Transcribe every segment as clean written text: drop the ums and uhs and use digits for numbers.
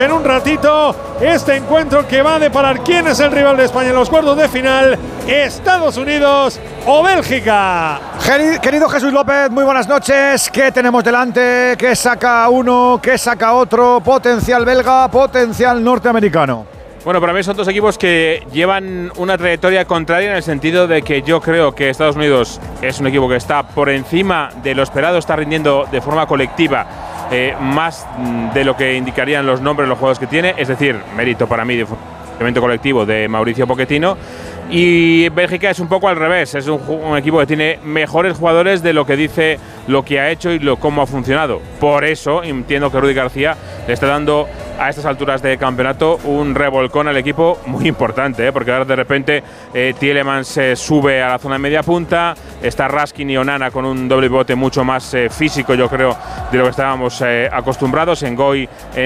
En un ratito, este encuentro que va a deparar quién es el rival de España en los cuartos de final, Estados Unidos o Bélgica. Querido Jesús López, muy buenas noches. ¿Qué tenemos delante? ¿Qué saca uno? ¿Qué saca otro? Potencial belga, potencial norteamericano. Bueno, para mí son dos equipos que llevan una trayectoria contraria en el sentido de que yo creo que Estados Unidos es un equipo que está por encima de lo esperado, está rindiendo de forma colectiva más de lo que indicarían los nombres de los jugadores que tiene, es decir, mérito para mí de funcionamiento colectivo de Mauricio Pochettino. Y Bélgica es un poco al revés, es un equipo que tiene mejores jugadores de lo que dice, lo que ha hecho y cómo ha funcionado. Por eso entiendo que Rudy García le está dando a estas alturas de campeonato un revolcón al equipo muy importante, porque ahora de repente Tielemans se sube a la zona de media punta, está Raskin y Onana con un doble bote mucho más físico, yo creo, de lo que estábamos acostumbrados. Ngoy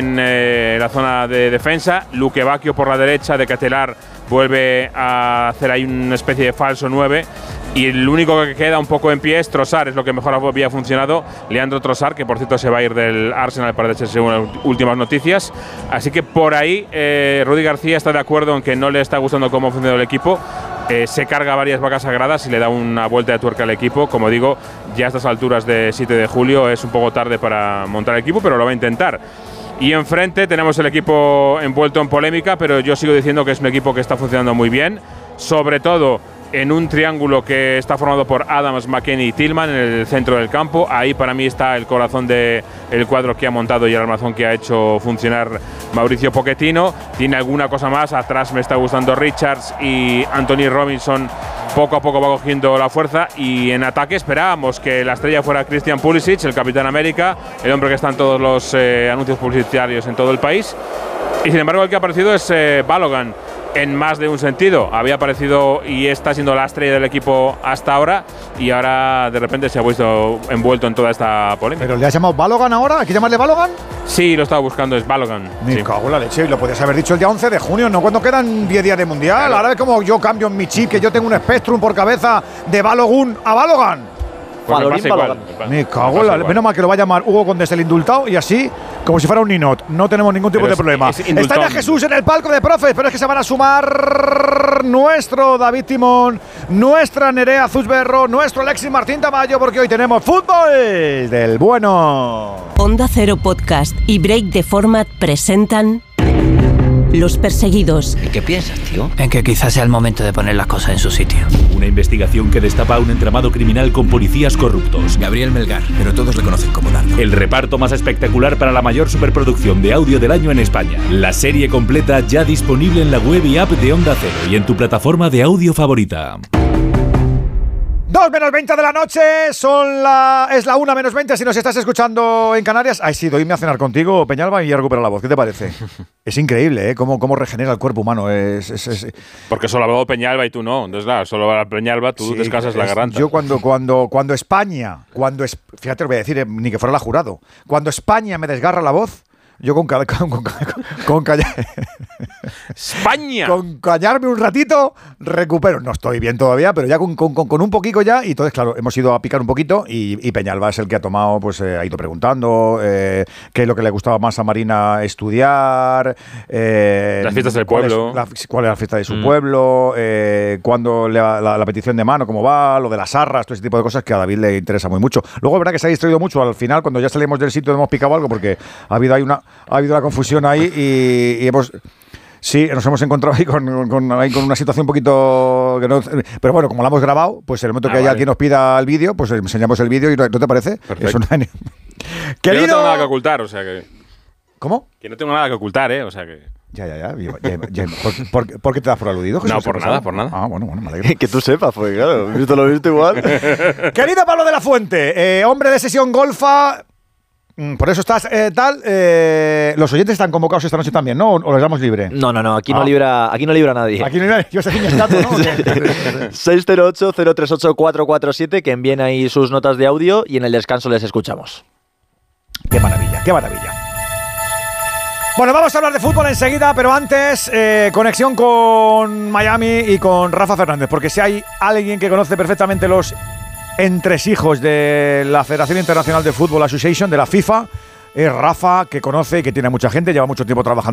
en la zona de defensa, Luque Bacchio por la derecha, de Catelar vuelve a hacer ahí una especie de falso 9. Y el único que queda un poco en pie es Trossard, es lo que mejor había funcionado. Leandro Trossard, que por cierto se va a ir del Arsenal para decir según las últimas noticias. Así que por ahí Rudy García está de acuerdo en que no le está gustando cómo ha funcionado el equipo. Se carga varias vacas sagradas y le da una vuelta de tuerca al equipo. Como digo, ya a estas alturas de 7 de julio es un poco tarde para montar el equipo, pero lo va a intentar. Y enfrente tenemos el equipo envuelto en polémica, pero yo sigo diciendo que es un equipo que está funcionando muy bien, sobre todo en un triángulo que está formado por Adams, McKennie y Tillman en el centro del campo. Ahí para mí está el corazón del cuadro que ha montado y el armazón que ha hecho funcionar Mauricio Pochettino. Tiene alguna cosa más, atrás me está gustando Richards y Anthony Robinson. Poco a poco va cogiendo la fuerza y en ataque esperábamos que la estrella fuera Christian Pulisic, el Capitán América, el hombre que está en todos los anuncios publicitarios en todo el país. Y sin embargo el que ha aparecido es Balogun, en más de un sentido. Había aparecido y está siendo la estrella del equipo hasta ahora y ahora de repente se ha visto envuelto en toda esta polémica. ¿Pero le has llamado Balogun ahora? ¿Hay que llamarle Balogun? Sí, lo estaba buscando, es Balogun. Me cago en la leche, y lo podías haber dicho el día 11 de junio, no cuando quedan 10 días de Mundial. Claro. Ahora ves como yo cambio en mi chip, que yo tengo un Spectrum por cabeza de Balogun a Balogun. Pues me cago en la leche. Menos mal que lo va a llamar Hugo Condés el indultado y así, como si fuera un ninot. No tenemos ningún tipo de problema. Está ya Jesús en el palco de profes, pero es que se van a sumar nuestro David Timón, nuestra Nerea Zuzberro, nuestro Alexis Martín Tamayo, porque hoy tenemos fútbol del bueno. Onda Cero Podcast y Break the Format presentan Los Perseguidos. ¿En qué piensas, tío? En que quizás sea el momento de poner las cosas en su sitio. Una investigación que destapa un entramado criminal con policías corruptos. Gabriel Melgar, pero todos le conocen como Dardo. El reparto más espectacular para la mayor superproducción de audio del año en España. La serie completa ya disponible en la web y app de Onda Cero y en tu plataforma de audio favorita. 2 menos 20 de la noche, es la 1 menos 20 si nos estás escuchando en Canarias. Ay, sí, doyme a cenar contigo, Peñalba, y recupera la voz. ¿Qué te parece? Es increíble, ¿eh? Cómo regenera el cuerpo humano. Porque solo ha hablado Peñalba y tú no. Entonces, claro, solo a Peñalba tú sí, descansas la garganta. Yo cuando España, fíjate, lo voy a decir, ni que fuera la jurado, cuando España me desgarra la voz, yo con ¡España! Con callarme un ratito, recupero. No estoy bien todavía, pero ya con un poquito ya. Y entonces, claro, hemos ido a picar un poquito y Peñalba es el que ha tomado, pues ha ido preguntando qué es lo que le gustaba más a Marina estudiar. Las fiestas del pueblo. ¿Cuál es la fiesta de su pueblo? Cuándo la petición de mano, cómo va, lo de las arras, todo ese tipo de cosas que a David le interesa muy mucho. Luego, es verdad que se ha distraído mucho al final, cuando ya salimos del sitio hemos picado algo, porque ha habido una confusión ahí y hemos... Sí, nos hemos encontrado ahí con una situación un poquito... que no, pero bueno, como la hemos grabado, pues en el momento que haya alguien nos pida el vídeo, pues enseñamos el vídeo y ¿no te parece? Perfecto. Querido... Yo no tengo nada que ocultar, o sea que... ¿Cómo? Que no tengo nada que ocultar, o sea que... Ya. ¿Por qué te das por aludido, Jesús? No, por nada. Ah, bueno, me alegro. Que tú sepas, porque claro, lo he visto igual. Querido Pablo de la Fuente, hombre de sesión golfa... Por eso estás los oyentes están convocados esta noche también, ¿no? ¿O los damos libre? No, aquí no libra nadie. Aquí no libra, yo sé quién es gato, ¿no? 608-038-447, que envíen ahí sus notas de audio y en el descanso les escuchamos. Qué maravilla. Bueno, vamos a hablar de fútbol enseguida, pero antes, conexión con Miami y con Rafa Fernández, porque si hay alguien que conoce perfectamente los entresijos de la Federación Internacional de Fútbol Association, de la FIFA, es Rafa, que conoce y que tiene mucha gente, lleva mucho tiempo trabajando